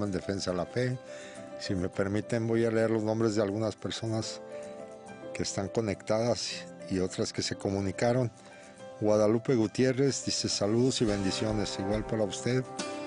en defensa de la fe. Si me permiten, voy a leer los nombres de algunas personas que están conectadas y otras que se comunicaron. Guadalupe Gutiérrez dice saludos y bendiciones, igual para usted.